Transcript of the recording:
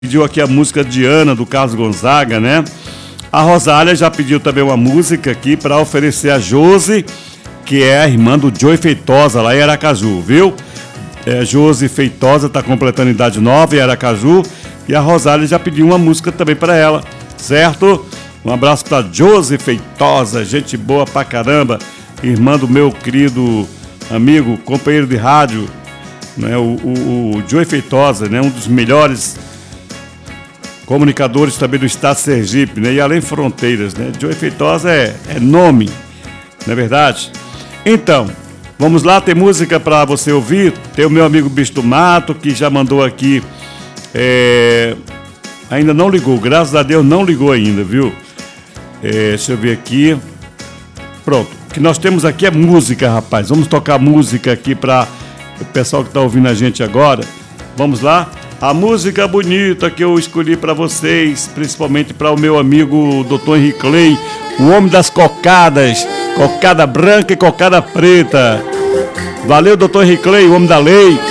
Pediu aqui a música Diana, do Carlos Gonzaga, né? A Rosália já pediu também uma música aqui para oferecer a Josi, que é a irmã do Joey Feitosa, lá em Aracaju, viu? Josi Feitosa está completando idade nova em Aracaju. E a Rosália já pediu uma música também para ela, certo? Um abraço para Josi Feitosa, gente boa pra caramba. Irmã do meu querido amigo, companheiro de rádio, né? O Joey Feitosa, né? Um dos melhores comunicadores também do estado de Sergipe, né? E além fronteiras, né? Joey Feitosa é nome, não é verdade? Então, vamos lá, tem música para você ouvir. Tem o meu amigo Bicho do Mato, que já mandou aqui, ainda não ligou, graças a Deus não ligou ainda, viu? Deixa eu ver aqui. Pronto, o que nós temos aqui é música, rapaz. Vamos tocar música aqui para o pessoal que está ouvindo a gente agora. Vamos lá? A música bonita que eu escolhi para vocês, principalmente para o meu amigo Dr. Henrique Clay, o homem das cocadas, cocada branca e cocada preta. Valeu, Dr. Henrique Clay, o homem da lei.